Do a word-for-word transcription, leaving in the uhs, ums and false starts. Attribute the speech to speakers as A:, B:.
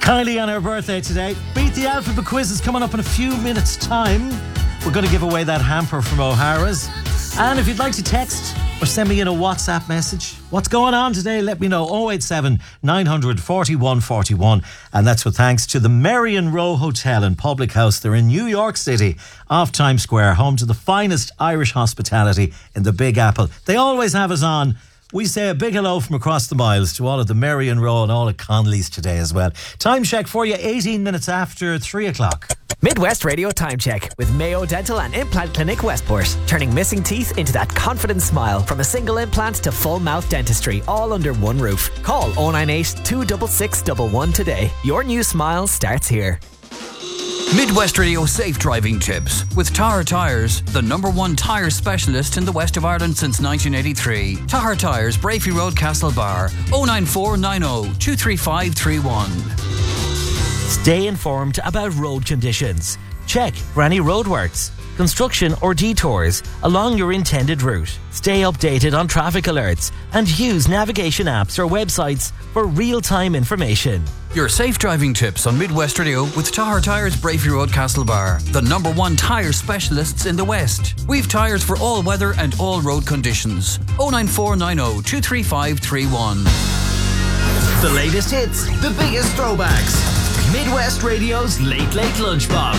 A: Kylie on her birthday today. Beat the Alphabet quiz is coming up in a few minutes' time. We're going to give away that hamper from O'Hara's. And if you'd like to text or send me in a WhatsApp message, what's going on today, let me know. oh eight seven, nine hundred, forty-one forty-one. And that's with thanks to the Marion Row Hotel and Public House. They're in New York City, off Times Square, home to the finest Irish hospitality in the Big Apple. They always have us on. We say a big hello from across the miles to all of the Marion Row and all of Connolly's today as well. Time check for you, eighteen minutes after three o'clock.
B: Midwest Radio Time Check with Mayo Dental and Implant Clinic Westport. Turning missing teeth into that confident smile. From a single implant to full mouth dentistry, all under one roof. Call oh nine eight, two six six, one one today. Your new smile starts here.
C: Midwest Radio Safe Driving Tips with Tahar Tyres, the number one tyre specialist in the west of Ireland since nineteen eighty-three. Tahar Tyres, Brafey Road, Castlebar. oh nine four nine oh, two three five three one.
D: Stay informed about road conditions. Check for any roadworks, construction or detours along your intended route. Stay updated on traffic alerts and use navigation apps or websites for real-time information.
C: Your safe driving tips on Midwest Radio with Tahar Tyres, Brafey Road, Castlebar, the number one tyre specialists in the West. We've tyres for all weather and all road conditions. oh nine four nine oh, two three five three one.
E: The latest hits, the biggest throwbacks. Midwest Radio's Late Late Lunchbox.